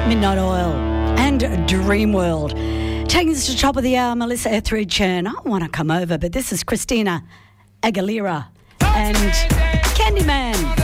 Midnight Oil and Dream World. Taking us to the top of the hour, Melissa Etheridge, and I want to come over, but this is Christina Aguilera and Candyman.